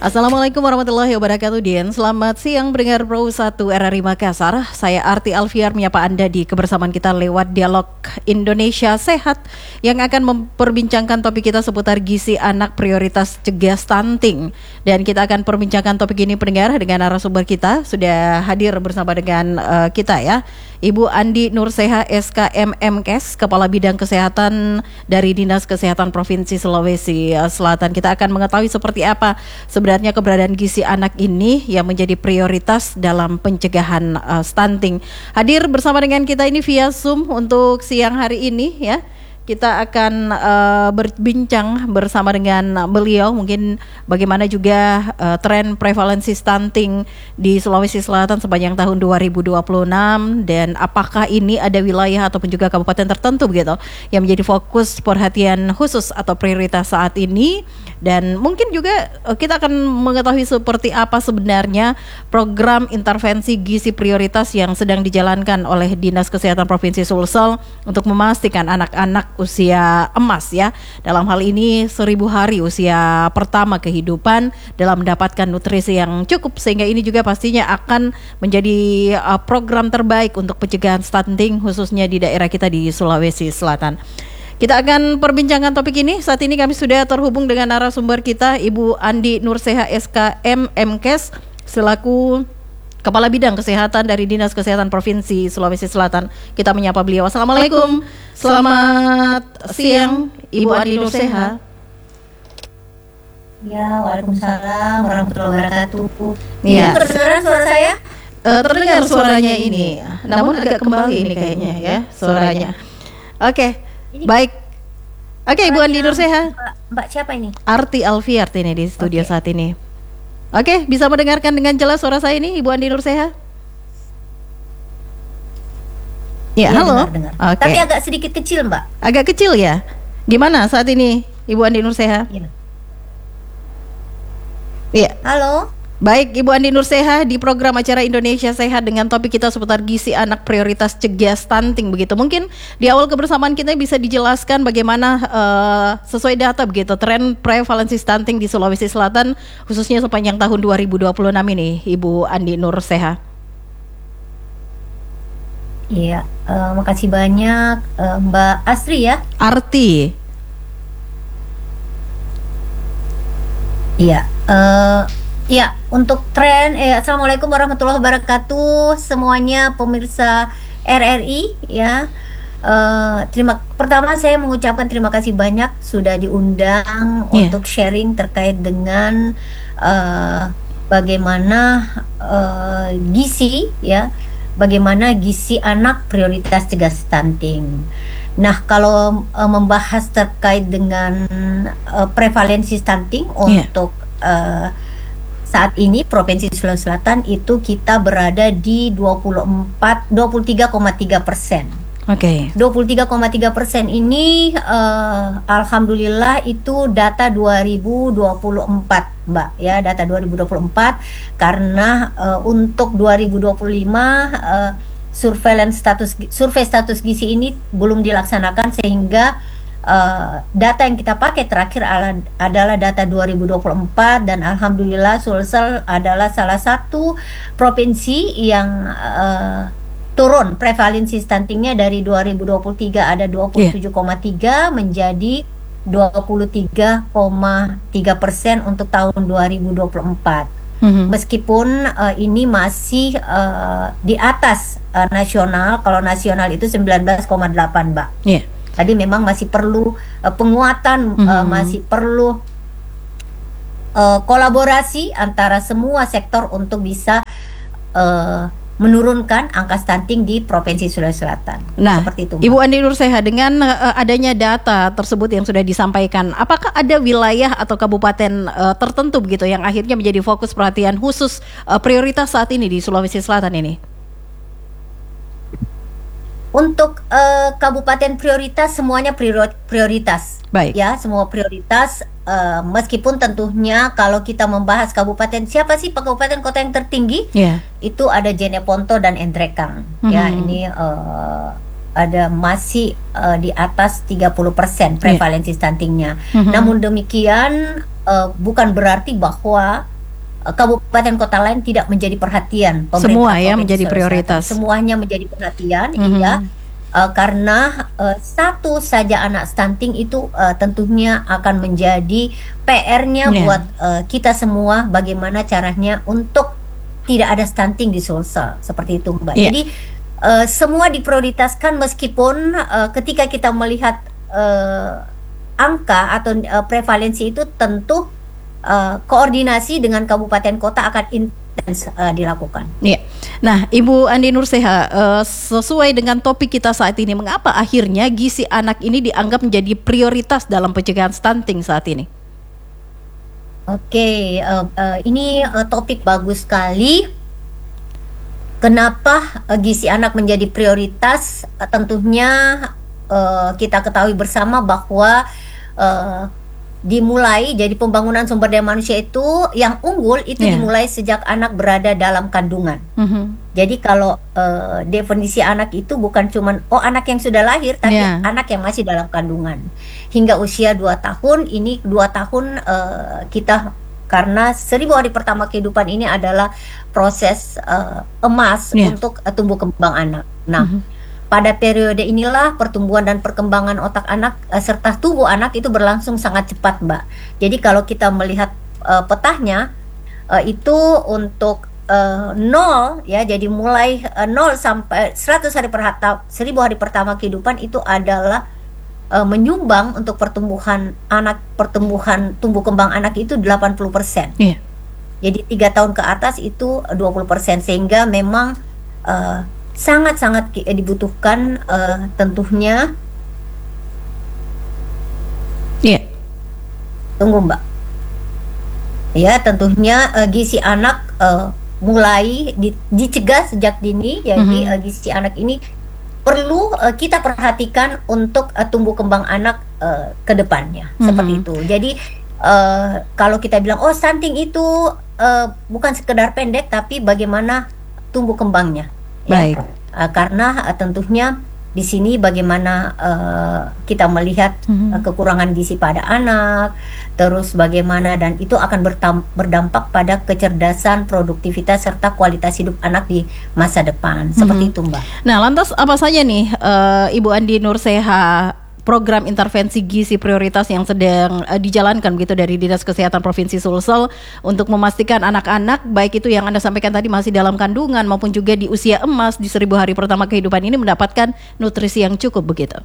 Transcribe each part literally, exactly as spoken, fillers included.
Assalamualaikum warahmatullahi wabarakatuh, Dian. Selamat siang pendengar Pro satu R R I Makassar. Saya Arti Alfiar menyapa Anda di kebersamaan kita lewat Dialog Indonesia Sehat yang akan memperbincangkan topik kita seputar gizi anak, prioritas cegah stunting. Dan kita akan perbincangkan topik ini pendengar dengan narasumber kita. Sudah hadir bersama dengan uh, kita ya, Ibu Andi Nurseha S K M M Kes, Kepala Bidang Kesehatan dari Dinas Kesehatan Provinsi Sulawesi Selatan. Kita akan mengetahui seperti apa sebenarnya keberadaan gizi anak ini yang menjadi prioritas dalam pencegahan uh, stunting. Hadir bersama dengan kita ini via Zoom untuk siang hari ini ya. Kita akan uh, berbincang bersama dengan beliau mungkin bagaimana juga uh, tren prevalensi stunting di Sulawesi Selatan sepanjang tahun dua ribu dua puluh enam, dan apakah ini ada wilayah ataupun juga kabupaten tertentu begitu yang menjadi fokus perhatian khusus atau prioritas saat ini. Dan mungkin juga uh, kita akan mengetahui seperti apa sebenarnya program intervensi gizi prioritas yang sedang dijalankan oleh Dinas Kesehatan Provinsi Sulsel untuk memastikan anak-anak usia emas ya, dalam hal ini seribu hari usia pertama kehidupan dalam mendapatkan nutrisi yang cukup, sehingga ini juga pastinya akan menjadi uh, program terbaik untuk pencegahan stunting khususnya di daerah kita di Sulawesi Selatan. Kita akan perbincangkan topik ini. Saat ini kami sudah terhubung dengan narasumber kita, Ibu Andi Nurseha S K M M Kes selaku Kepala Bidang Kesehatan dari Dinas Kesehatan Provinsi Sulawesi Selatan. Kita menyapa beliau. Assalamualaikum. Selamat siang, Ibu Andi Nurseha. Ya, waalaikumsalam warahmatullahi wabarakatuh. Ya. Terdengar suara saya? Uh, terdengar suaranya ini, namun agak kembali ini kayaknya ya suaranya. Oke, okay. Baik. Oke, okay, Ibu Andi Nurseha. Mbak, Mbak siapa ini? Arti Alfiar ini di studio okay. saat ini. Oke, bisa mendengarkan dengan jelas suara saya ini, Ibu Andi Nurseha? Ya, ya halo. Dengar, dengar. Okay. Tapi agak sedikit kecil, Mbak. Agak kecil ya? Gimana saat ini, Ibu Andi Nurseha? Iya. Iya. Halo. Baik, Ibu Andi Nurseha di program acara Indonesia Sehat dengan topik kita seputar gizi anak, prioritas cegah stunting begitu. Mungkin di awal kebersamaan kita bisa dijelaskan bagaimana uh, sesuai data begitu tren prevalensi stunting di Sulawesi Selatan khususnya sepanjang tahun dua ribu dua puluh enam ini, Ibu Andi Nurseha. Iya, uh, makasih banyak uh, Mbak Asri ya. Arti. Iya. Uh, Ya, untuk tren, eh, Assalamualaikum warahmatullahi wabarakatuh semuanya pemirsa R R I ya. Uh, terima pertama saya mengucapkan terima kasih banyak sudah diundang yeah. untuk sharing terkait dengan uh, bagaimana uh, gizi ya, bagaimana gizi anak prioritas cegah stunting. Nah, kalau uh, membahas terkait dengan uh, prevalensi stunting yeah. untuk uh, saat ini Provinsi Sulawesi Selatan itu kita berada di dua puluh empat, dua puluh tiga koma tiga persen. Oke. Okay. dua puluh tiga koma tiga persen ini uh, alhamdulillah itu data dua ribu dua puluh empat, Mbak ya, data dua ribu dua puluh empat karena uh, untuk dua ribu dua puluh lima uh, surveillance status survei status gizi ini belum dilaksanakan sehingga Uh, data yang kita pakai terakhir ala, adalah data dua ribu dua puluh empat dan alhamdulillah Sulsel adalah salah satu provinsi yang uh, turun prevalensi stuntingnya dari dua ribu dua puluh tiga ada dua puluh tujuh koma tiga yeah. menjadi dua puluh tiga koma tiga persen untuk tahun dua ribu dua puluh empat. Mm-hmm. Meskipun uh, ini masih uh, di atas uh, nasional, kalau nasional itu sembilan belas koma delapan, Mbak. Yeah. Tadi memang masih perlu uh, penguatan, mm-hmm. uh, masih perlu uh, kolaborasi antara semua sektor untuk bisa uh, menurunkan angka stunting di Provinsi Sulawesi Selatan. Nah, seperti itu, Ibu Andi Nurseha, dengan uh, adanya data tersebut yang sudah disampaikan, apakah ada wilayah atau kabupaten uh, tertentu begitu yang akhirnya menjadi fokus perhatian khusus uh, prioritas saat ini di Sulawesi Selatan ini? Untuk uh, kabupaten prioritas semuanya prioritas, baik ya, semua prioritas. Uh, meskipun tentunya kalau kita membahas kabupaten, siapa sih kabupaten kota yang tertinggi? Yeah. Itu ada Jeneponto dan Endrekang. Mm-hmm. Ya, ini uh, ada masih uh, di atas tiga puluh persen prevalensi yeah. stuntingnya. Mm-hmm. Namun demikian uh, bukan berarti bahwa uh, kabupaten kota lain tidak menjadi perhatian pemerintah Semua ya Provinsi menjadi Sulawesi prioritas. Selatan. Semuanya menjadi perhatian, Mhm. iya. Uh, karena uh, satu saja anak stunting itu uh, tentunya akan menjadi P R-nya Yeah. buat uh, kita semua, bagaimana caranya untuk tidak ada stunting di Sulsel, seperti itu Mbak. Yeah. Jadi uh, semua diprioritaskan, meskipun uh, ketika kita melihat uh, angka atau uh, prevalensi itu tentu uh, koordinasi dengan kabupaten kota akan intens uh, dilakukan. Iya. Nah, Ibu Andi Nurseha, eh, sesuai dengan topik kita saat ini, mengapa akhirnya gizi anak ini dianggap menjadi prioritas dalam pencegahan stunting saat ini? Oke, uh, uh, ini uh, topik bagus sekali. Kenapa uh, gizi anak menjadi prioritas? Uh, tentunya uh, kita ketahui bersama bahwa uh, dimulai, jadi pembangunan sumber daya manusia itu yang unggul itu Yeah. dimulai sejak anak berada dalam kandungan. Mhm. Jadi kalau uh, definisi anak itu bukan cuman oh anak yang sudah lahir, tapi Yeah. anak yang masih dalam kandungan hingga usia dua tahun. Ini dua tahun uh, kita, karena seribu hari pertama kehidupan ini adalah proses uh, emas Yeah. untuk uh, tumbuh kembang anak. Nah, Mhm. pada periode inilah pertumbuhan dan perkembangan otak anak uh, serta tubuh anak itu berlangsung sangat cepat, Mbak. Jadi kalau kita melihat uh, petahnya uh, itu untuk uh, nol ya, jadi mulai uh, nol sampai seratus hari pertama, seribu hari pertama kehidupan itu adalah uh, menyumbang untuk pertumbuhan anak, pertumbuhan tumbuh kembang anak itu delapan puluh persen. Iya. Jadi tiga tahun ke atas itu dua puluh persen, sehingga memang uh, sangat-sangat ki- dibutuhkan uh, tentunya. Iya. Tunggu Mbak. Ya, tentunya uh, gizi anak uh, mulai di- dicegah sejak dini. Jadi Mhm. uh, gizi anak ini perlu uh, kita perhatikan untuk uh, tumbuh kembang anak uh, ke depannya. Seperti Mhm. itu. Jadi uh, kalau kita bilang oh stunting itu uh, bukan sekedar pendek, tapi bagaimana tumbuh kembangnya. Ya. Baik. Uh, karena uh, tentunya di sini bagaimana uh, kita melihat Mhm. uh, kekurangan gizi pada anak, terus bagaimana, dan itu akan bertam- berdampak pada kecerdasan, produktivitas serta kualitas hidup anak di masa depan. Seperti Mhm. itu, Mbak. Nah, lantas apa saja nih eh, Ibu Andi Nurseha program intervensi gizi prioritas yang sedang eh, dijalankan begitu dari Dinas Kesehatan Provinsi Sulsel untuk memastikan anak-anak baik itu yang Anda sampaikan tadi masih dalam kandungan maupun juga di usia emas di seribu hari pertama kehidupan ini mendapatkan nutrisi yang cukup begitu.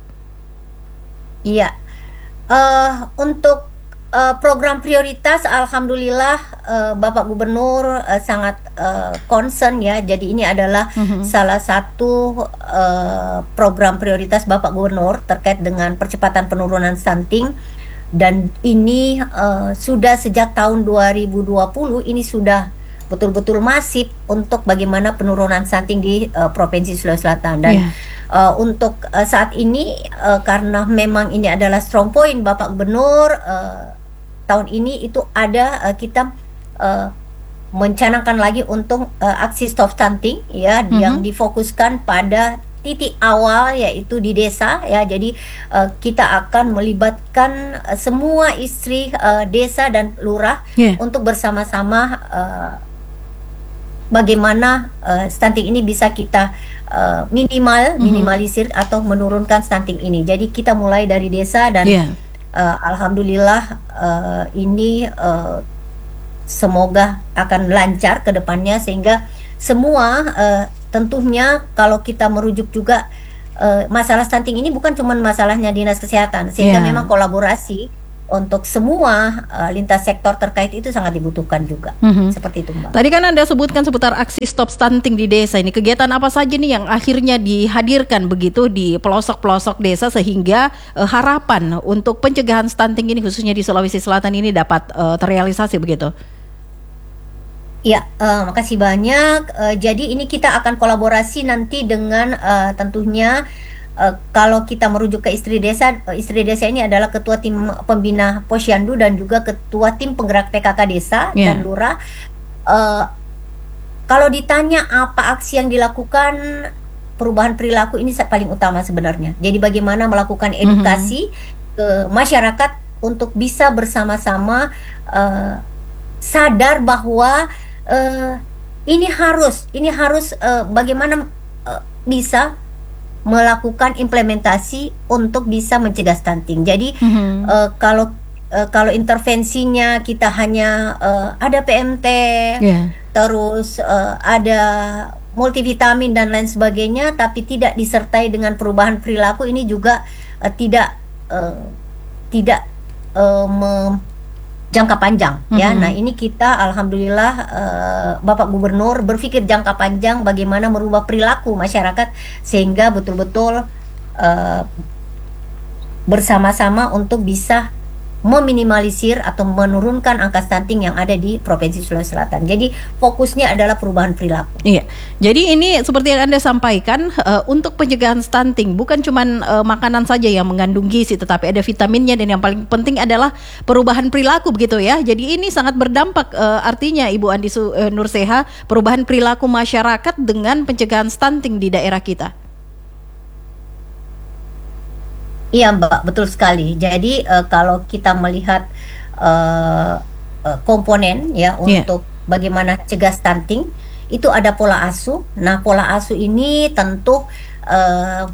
Iya. Eh, untuk eh, program prioritas, alhamdulillah eh, Bapak Gubernur eh, sangat eh, concern ya. Jadi ini adalah Mhm. salah satu eh, program prioritas Bapak Gubernur terkait dengan percepatan penurunan stunting, dan ini eh, sudah sejak tahun dua ribu dua puluh ini sudah betul-betul masif untuk bagaimana penurunan stunting di eh, Provinsi Sulawesi Selatan. Dan Iya. Uh, untuk uh, saat ini uh, karena memang ini adalah strong point Bapak Gubernur, uh, tahun ini itu ada uh, kita uh, mencanangkan lagi untuk uh, aksi stop stunting ya, Mhm. yang difokuskan pada titik awal yaitu di desa ya. Jadi uh, kita akan melibatkan uh, semua istri uh, desa dan lurah Iya. untuk bersama-sama uh, bagaimana uh, stunting ini bisa kita uh, minimal, Mhm. minimalisir atau menurunkan stunting ini. Jadi kita mulai dari desa, dan Iya. uh, alhamdulillah uh, ini uh, semoga akan lancar ke depannya, sehingga semua uh, tentunya kalau kita merujuk juga uh, masalah stunting ini bukan cuma masalahnya Dinas Kesehatan, sehingga Iya. memang kolaborasi untuk semua uh, lintas sektor terkait itu sangat dibutuhkan juga. Mhm. Seperti itu, Mbak. Tadi kan Anda sebutkan seputar aksi stop stunting di desa ini. Kegiatan apa saja nih yang akhirnya dihadirkan begitu di pelosok-pelosok desa sehingga eh, harapan untuk pencegahan stunting ini khususnya di Sulawesi Selatan ini dapat eh, terrealisasi begitu? Ya, eh, makasih banyak. Eh, jadi ini kita akan kolaborasi nanti dengan eh, tentunya eh, kalau kita merujuk ke istri desa, eh, istri desa ini adalah ketua tim pembina Posyandu dan juga ketua tim penggerak P K K desa Ya. dan lurah. Eh, kalau ditanya apa aksi yang dilakukan, perubahan perilaku ini sa- paling utama sebenarnya. Jadi bagaimana melakukan edukasi ke masyarakat untuk bisa bersama-sama eh, sadar bahwa uh, ini harus ini harus uh, bagaimana uh, bisa melakukan implementasi untuk bisa mencegah stunting. Jadi mm-hmm. uh, kalau uh, kalau intervensinya kita hanya uh, ada P M T, yeah. terus uh, ada multivitamin dan lain sebagainya, tapi tidak disertai dengan perubahan perilaku, ini juga uh, tidak uh, tidak uh, me- jangka panjang, mm-hmm. ya. Nah, ini kita alhamdulillah uh, Bapak Gubernur berpikir jangka panjang bagaimana merubah perilaku masyarakat sehingga betul-betul uh, bersama-sama untuk bisa meminimalisir atau menurunkan angka stunting yang ada di Provinsi Sulawesi Selatan. Jadi fokusnya adalah perubahan perilaku. Iya. Jadi ini seperti yang Anda sampaikan, uh, untuk pencegahan stunting bukan cuma uh, makanan saja yang mengandung gizi, tetapi ada vitaminnya, dan yang paling penting adalah perubahan perilaku, begitu ya. Jadi ini sangat berdampak, uh, artinya Ibu Andi Su- uh, Nurseha, perubahan perilaku masyarakat dengan pencegahan stunting di daerah kita. Iya Mbak, betul sekali. Jadi uh, kalau kita melihat uh, uh, komponen ya untuk yeah. bagaimana cegah stunting, itu ada pola asuh. Nah, pola asuh ini tentu uh,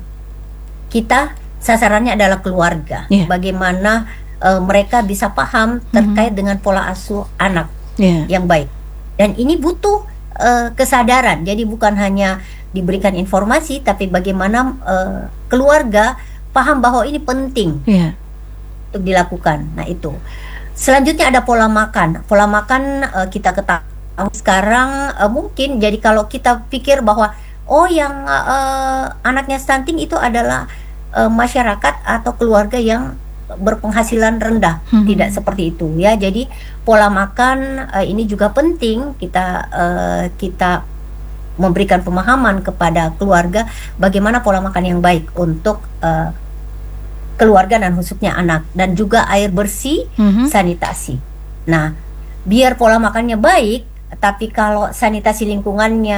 kita sasarannya adalah keluarga. Yeah. Bagaimana uh, mereka bisa paham terkait mm-hmm. dengan pola asuh anak yeah. yang baik. Dan ini butuh uh, kesadaran. Jadi bukan hanya diberikan informasi, tapi bagaimana uh, keluarga paham bahwa ini penting yeah. untuk dilakukan. Nah, itu. Selanjutnya ada pola makan. Pola makan uh, kita ketahui sekarang uh, mungkin jadi kalau kita pikir bahwa oh yang uh, anaknya stunting itu adalah uh, masyarakat atau keluarga yang berpenghasilan rendah. Hmm. Tidak seperti itu ya. Jadi pola makan uh, ini juga penting kita uh, kita memberikan pemahaman kepada keluarga bagaimana pola makan yang baik untuk uh, keluarga dan khususnya anak, dan juga air bersih, mm-hmm. sanitasi. Nah, biar pola makannya baik, tapi kalau sanitasi lingkungannya,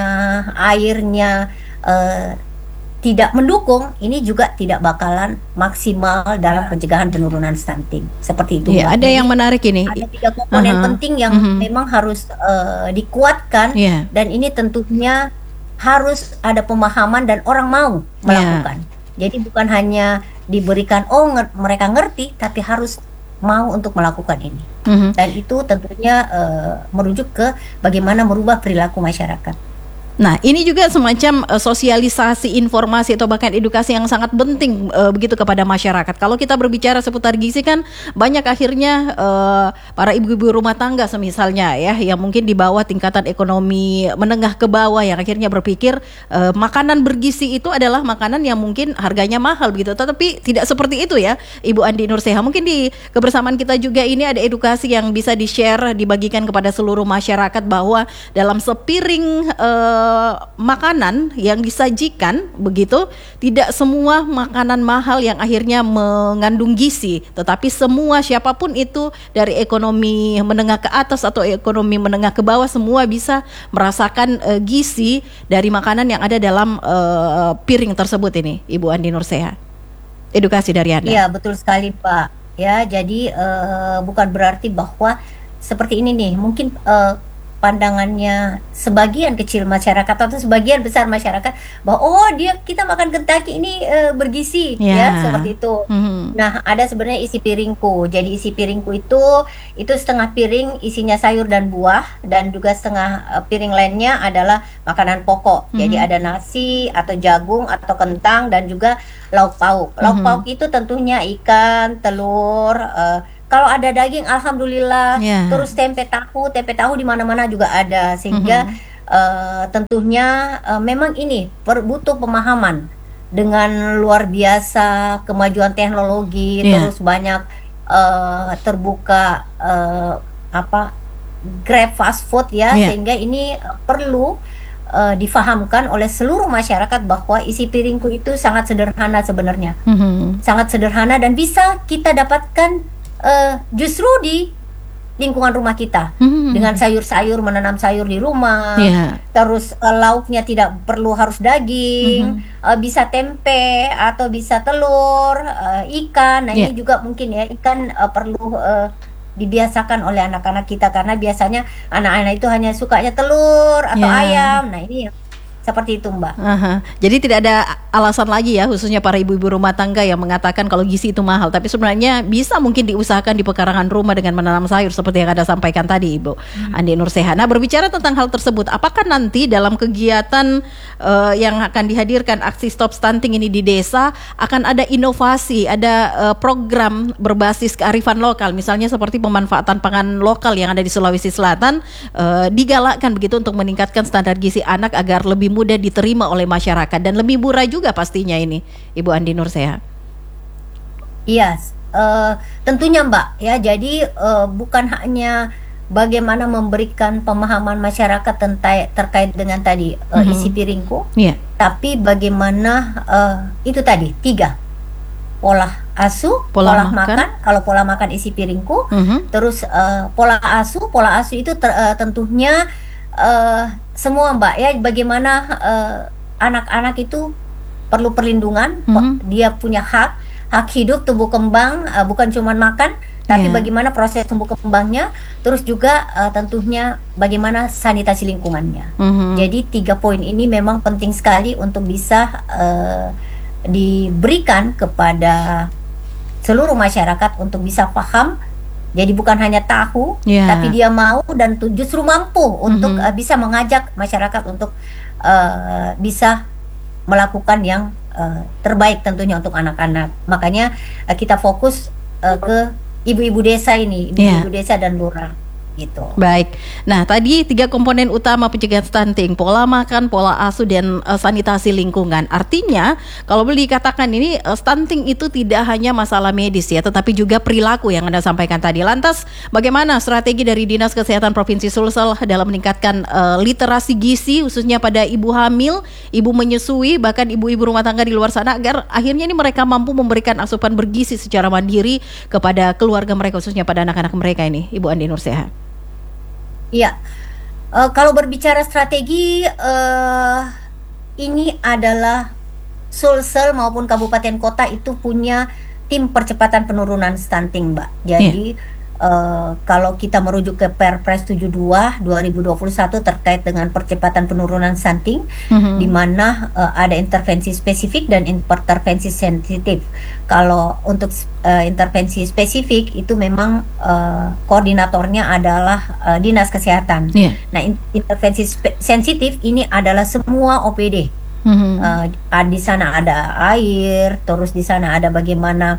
airnya uh, tidak mendukung, ini juga tidak bakalan maksimal dalam pencegahan penurunan stunting. Seperti itu. Yeah, ada yang menarik ini. Ada tiga komponen uh-huh. penting yang mm-hmm. memang harus uh, dikuatkan, yeah. dan ini tentunya harus ada pemahaman dan orang mau melakukan. Yeah. Jadi bukan hanya diberikan oh nger- mereka ngerti, tapi harus mau untuk melakukan ini. Mm-hmm. Dan itu tentunya uh, merujuk ke bagaimana merubah perilaku masyarakat. Nah, ini juga semacam uh, sosialisasi informasi atau bahkan edukasi yang sangat penting uh, begitu kepada masyarakat. Kalau kita berbicara seputar gizi kan banyak akhirnya uh, para ibu-ibu rumah tangga semisalnya ya, yang mungkin di bawah tingkatan ekonomi menengah ke bawah, yang akhirnya berpikir uh, makanan bergizi itu adalah makanan yang mungkin harganya mahal begitu. Tetapi tidak seperti itu ya, Ibu Andi Nurseha. Mungkin di kebersamaan kita juga ini ada edukasi yang bisa di-share, dibagikan kepada seluruh masyarakat bahwa dalam sepiring uh, makanan yang disajikan begitu, tidak semua makanan mahal yang akhirnya mengandung gizi, tetapi semua siapapun itu dari ekonomi menengah ke atas atau ekonomi menengah ke bawah, semua bisa merasakan uh, gizi dari makanan yang ada dalam uh, piring tersebut ini, Ibu Andi Nurseha. Edukasi dari Anda. Iya, betul sekali Pak. Ya, jadi uh, bukan berarti bahwa seperti ini nih, mungkin uh, pandangannya sebagian kecil masyarakat atau sebagian besar masyarakat bahwa oh dia kita makan Kentucky ini uh, bergizi yeah. ya seperti itu. Mm-hmm. Nah, ada sebenarnya isi piringku. Jadi isi piringku itu itu setengah piring isinya sayur dan buah, dan juga setengah uh, piring lainnya adalah makanan pokok. Mm-hmm. Jadi ada nasi atau jagung atau kentang dan juga lauk pauk. Lauk mm-hmm. pauk itu tentunya ikan, telur, uh, kalau ada daging, alhamdulillah. Yeah. Terus tempe tahu, tempe tahu di mana-mana juga ada, sehingga mm-hmm. uh, tentunya uh, memang ini per, butuh pemahaman dengan luar biasa kemajuan teknologi, yeah. terus banyak uh, terbuka uh, apa Grab fast food ya, yeah. sehingga ini uh, perlu uh, difahamkan oleh seluruh masyarakat bahwa isi piringku itu sangat sederhana sebenarnya, mm-hmm. sangat sederhana dan bisa kita dapatkan. Uh, justru di lingkungan rumah kita, hmm. dengan sayur-sayur, menanam sayur di rumah, yeah. terus uh, lauknya tidak perlu harus daging, hmm. uh, bisa tempe atau bisa telur, uh, ikan. Nah yeah. ini juga mungkin ya, ikan uh, perlu uh, dibiasakan oleh anak-anak kita, karena biasanya anak-anak itu hanya sukanya telur atau Ya. ayam. Nah ini yang seperti itu, Mbak. Aha. Jadi tidak ada alasan lagi ya, khususnya para ibu-ibu rumah tangga yang mengatakan kalau gizi itu mahal. Tapi sebenarnya bisa mungkin diusahakan di pekarangan rumah dengan menanam sayur seperti yang Anda sampaikan tadi, Ibu Andi Nurseha. Nah, berbicara tentang hal tersebut, apakah nanti dalam kegiatan uh, yang akan dihadirkan aksi Stop Stunting ini di desa akan ada inovasi, ada uh, program berbasis kearifan lokal, misalnya seperti pemanfaatan pangan lokal yang ada di Sulawesi Selatan, uh, digalakkan begitu untuk meningkatkan standar gizi anak agar lebih mudah diterima oleh masyarakat dan lebih murah juga pastinya ini, Ibu Andi Nurseha. Iya, uh, tentunya Mbak ya. Jadi uh, bukan hanya bagaimana memberikan pemahaman masyarakat tentang terkait dengan tadi uh, Mhm. isi piringku, Iya. tapi bagaimana uh, itu tadi tiga pola asuh, Pola pola, makan. makan. Kalau pola makan isi piringku, Mhm. terus uh, pola asuh, pola asuh itu ter- uh, tentunya uh, semua Mbak ya. Bagaimana uh, anak-anak itu perlu perlindungan, po- Mhm. dia punya hak, hak hidup, tumbuh kembang, uh, bukan cuma makan, tapi Iya. bagaimana proses tumbuh kembangnya, terus juga uh, tentunya bagaimana sanitasi lingkungannya. Mhm. Jadi tiga poin ini memang penting sekali untuk bisa uh, diberikan kepada seluruh masyarakat untuk bisa paham. Jadi bukan hanya tahu, Ya. tapi dia mau dan tu- justru mampu untuk Mhm. uh, bisa mengajak masyarakat untuk uh, bisa melakukan yang uh, terbaik tentunya untuk anak-anak. Makanya uh, kita fokus uh, ke ibu-ibu desa ini, Ya. ibu-ibu desa dan lurah gitu. Baik. Nah, tadi tiga komponen utama pencegahan stunting: pola makan, pola asuh, dan eh, sanitasi lingkungan. Artinya, kalau boleh dikatakan ini eh, stunting itu tidak hanya masalah medis ya, tetapi juga perilaku yang Anda sampaikan tadi. Lantas, bagaimana strategi dari Dinas Kesehatan Provinsi Sulsel dalam meningkatkan eh, literasi gizi khususnya pada ibu hamil, ibu menyusui, bahkan ibu-ibu rumah tangga di luar sana agar akhirnya ini mereka mampu memberikan asupan bergizi secara mandiri kepada keluarga mereka, khususnya pada anak-anak mereka ini, Ibu Andi Nurseha? Iya, Eh, kalau berbicara strategi, eh, ini adalah Sulsel maupun kabupaten kota itu punya tim percepatan penurunan stunting, Mbak. Jadi eh, kalau kita merujuk ke Perpres tujuh puluh dua dua ribu dua puluh satu terkait dengan percepatan penurunan stunting, Mhm. di mana eh, ada intervensi spesifik dan intervensi sensitif. Kalau untuk eh, intervensi spesifik itu memang eh, koordinatornya adalah eh, Dinas Kesehatan. Iya. Nah, in- intervensi spe- sensitif ini adalah semua O P D. Mhm. Eh, ah, di sana ada air, terus di sana ada bagaimana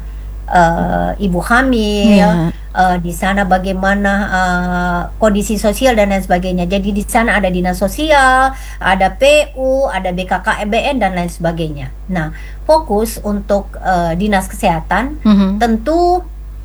eh, ibu hamil, Iya. eh, di sana bagaimana eh, kondisi sosial dan lain sebagainya. Jadi di sana ada dinas sosial, ada P U, ada B K K B N dan lain sebagainya. Nah, fokus untuk eh, dinas kesehatan Mhm. tentu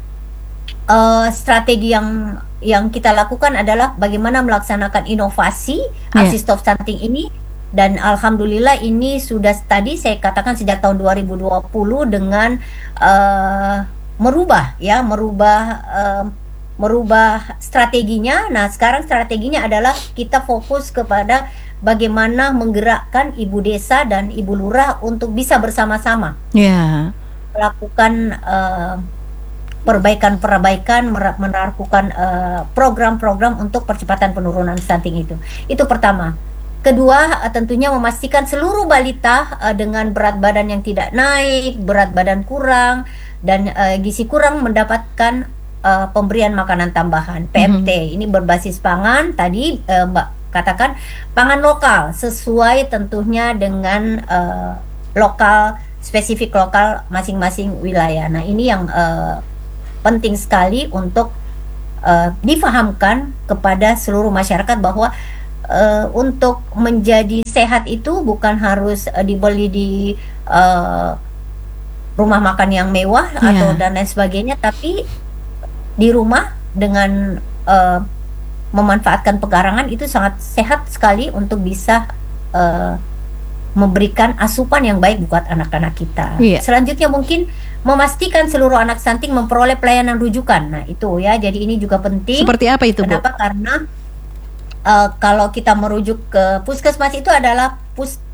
eh, strategi yang yang kita lakukan adalah bagaimana melaksanakan inovasi Iya. aksi Stop Stunting ini. Dan alhamdulillah ini sudah tadi saya katakan sejak tahun dua ribu dua puluh dengan eh, merubah ya merubah eh, merubah strateginya. Nah, sekarang strateginya adalah kita fokus kepada bagaimana menggerakkan ibu desa dan ibu lurah untuk bisa bersama-sama Ya. melakukan eh, perbaikan-perbaikan, mer- melakukan eh, program-program untuk percepatan penurunan stunting itu. Itu pertama. Kedua, eh, tentunya memastikan seluruh balita eh, dengan berat badan yang tidak naik, berat badan kurang, dan eh, gizi kurang mendapatkan eh, pemberian makanan tambahan P M T. Ini berbasis pangan. Tadi eh, Mbak katakan pangan lokal sesuai tentunya dengan eh, lokal, spesifik lokal masing-masing wilayah. Nah, ini yang eh, penting sekali untuk eh, difahamkan kepada seluruh masyarakat bahwa Uh, untuk menjadi sehat itu bukan harus uh, dibeli di uh, rumah makan yang mewah Iya. atau dan lain sebagainya, tapi di rumah dengan uh, memanfaatkan pekarangan itu sangat sehat sekali untuk bisa uh, memberikan asupan yang baik buat anak-anak kita. Iya. Selanjutnya mungkin memastikan seluruh anak stunting memperoleh pelayanan rujukan. Nah, itu ya. Jadi ini juga penting. Seperti apa itu, Bu? Kenapa? Karena Uh, kalau kita merujuk ke puskesmas itu adalah pus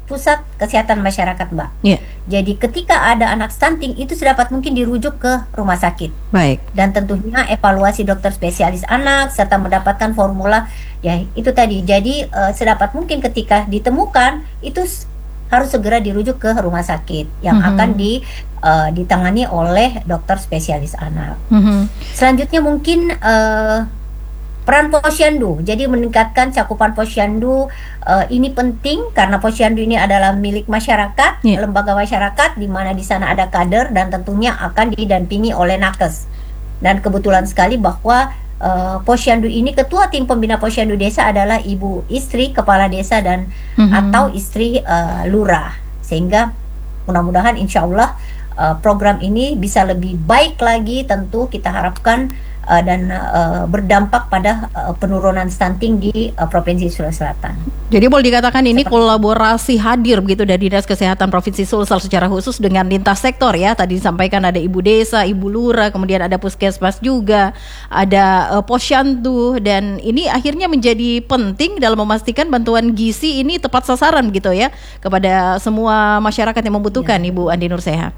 pusat kesehatan masyarakat, Mbak. Ya, Jadi ketika ada anak stunting itu sedapat mungkin dirujuk ke rumah sakit. baik. Dan tentunya evaluasi dokter spesialis anak serta mendapatkan formula ya itu tadi. Jadi eh, sedapat mungkin ketika ditemukan itu s- harus segera dirujuk ke rumah sakit yang Mhm. akan di eh, ditangani oleh dokter spesialis anak. Mhm. Selanjutnya mungkin eh, peran posyandu. Jadi meningkatkan cakupan posyandu eh, ini penting karena posyandu ini adalah milik masyarakat, Iya. lembaga masyarakat di mana di sana ada kader dan tentunya akan didampingi oleh nakes. Dan kebetulan sekali bahwa eh, posyandu ini ketua tim pembina posyandu desa adalah ibu istri kepala desa dan Mhm. atau istri eh, lurah. Sehingga mudah-mudahan insya Allah eh, program ini bisa lebih baik lagi, tentu kita harapkan eh, dan eh, berdampak pada eh, penurunan stunting di eh, Provinsi Sulawesi Selatan. Jadi boleh dikatakan ini Seperti- kolaborasi hadir begitu dari Dinas Kesehatan Provinsi Sulsel secara khusus dengan lintas sektor ya. Tadi disampaikan ada ibu desa, ibu lurah, kemudian ada puskesmas juga, ada eh, posyandu, dan ini akhirnya menjadi penting dalam memastikan bantuan gizi ini tepat sasaran gitu ya kepada semua masyarakat yang membutuhkan, Ibu Andi Nurseha.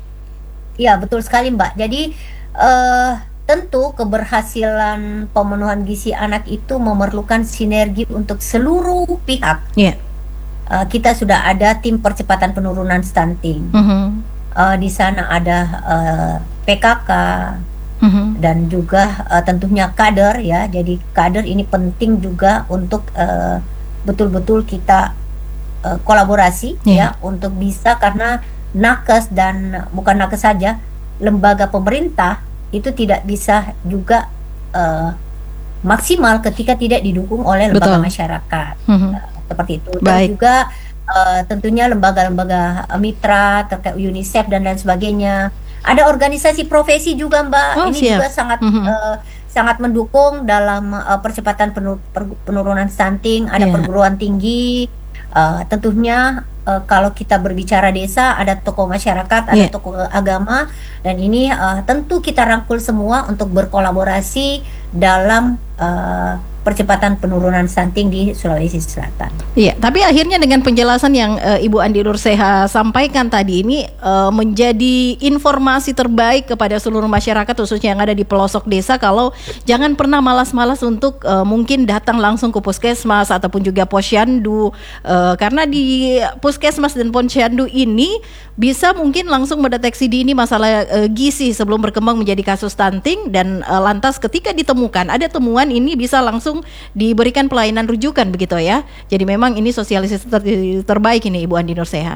Ya, betul sekali, Mbak. Jadi eh, tentu keberhasilan pemenuhan gizi anak itu memerlukan sinergi untuk seluruh pihak. Iya. Eh, kita sudah ada tim percepatan penurunan stunting. Mhm. Eh, di sana ada eh, P K K Mhm. dan juga eh, tentunya kader ya. Jadi kader ini penting juga untuk eh, betul-betul kita eh, kolaborasi Iya. ya untuk bisa, karena nakes dan bukan nakes saja, lembaga pemerintah itu tidak bisa juga eh, maksimal ketika tidak didukung oleh lembaga Betul. masyarakat. Mhm. Seperti itu. Dan Baik. juga eh, tentunya lembaga-lembaga eh, mitra terkait UNICEF dan lain sebagainya. Ada organisasi profesi juga, Mbak. Oh, Ini siap. juga sangat Mhm. eh, sangat mendukung dalam eh, percepatan penu- per- penurunan stunting. Ada Iya. perguruan tinggi. Eh, tentunya eh, kalau kita berbicara desa, ada tokoh masyarakat, ada Iya. tokoh agama, dan ini eh, tentu kita rangkul semua untuk berkolaborasi dalam eh, percepatan penurunan stunting di Sulawesi Selatan. Iya, tapi akhirnya dengan penjelasan yang eh, Ibu Andi Nurseha sampaikan tadi ini eh, menjadi informasi terbaik kepada seluruh masyarakat khususnya yang ada di pelosok desa, kalau jangan pernah malas-malas untuk eh, mungkin datang langsung ke puskesmas ataupun juga posyandu, eh, karena di puskesmas dan posyandu ini bisa mungkin langsung mendeteksi dini masalah eh, gizi sebelum berkembang menjadi kasus stunting, dan eh, lantas ketika ditemukan ada temuan ini bisa langsung diberikan pelayanan rujukan begitu ya. Jadi memang ini sosialisasi ter- terbaik ini Ibu Andi Nurseha.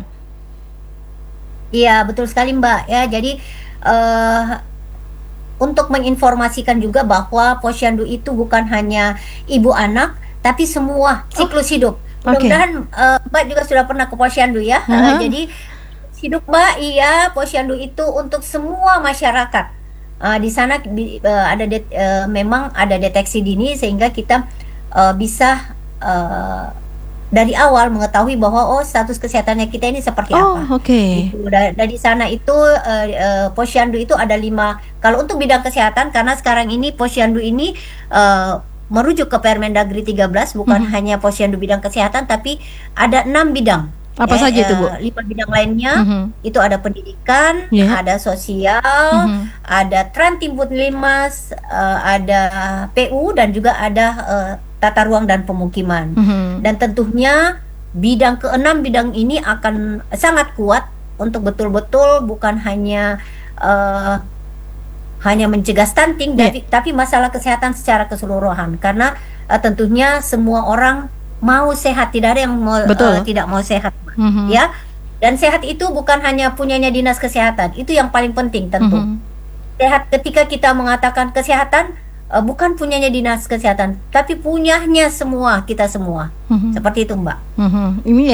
Iya, betul sekali, Mbak. Ya, jadi eh untuk menginformasikan juga bahwa posyandu itu bukan hanya ibu anak, tapi semua siklus hidup. oke. Mudah-mudahan eh, Mbak juga sudah pernah ke posyandu ya. Eh, Aha. jadi hidup Mbak, iya, posyandu itu untuk semua masyarakat. Eh, di sana bi- eh, ada det- eh, memang ada deteksi dini sehingga kita eh, bisa eh, dari awal mengetahui bahwa oh status kesehatannya kita ini seperti Oh, apa. oke. Gitu. Da- Dari sana itu eh, eh, posyandu itu ada lima. Kalau untuk bidang kesehatan, karena sekarang ini posyandu ini eh, merujuk ke Permendagri tiga belas, bukan Mhm. hanya posyandu bidang kesehatan, tapi ada enam bidang. Apa Eh, saja itu, Bu? eh, Lima bidang lainnya Mhm. itu ada pendidikan, Ya. ada sosial, Mhm. ada Trantimbun Limas, eh, ada P U, dan juga ada eh, tata ruang dan pemukiman. Mhm. Dan tentunya bidang keenam bidang ini akan sangat kuat untuk betul-betul bukan hanya eh, hanya mencegah stunting, Ya. tapi, tapi masalah kesehatan secara keseluruhan. Karena eh, tentunya semua orang mau sehat, tidak ada yang mau, Betul. eh, tidak mau sehat, Mhm. ya. Dan sehat itu bukan hanya punyanya dinas kesehatan, itu yang paling penting tentu. Mhm. Sehat ketika kita mengatakan kesehatan eh, bukan punyanya dinas kesehatan, tapi punyanya semua kita semua. Mhm. Seperti itu, Mbak. Mhm. Ini